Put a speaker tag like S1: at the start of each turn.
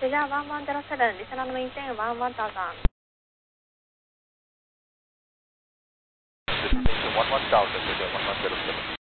S1: Sija 1107, listen and maintain 11,000.
S2: Destination 11,000, 1107.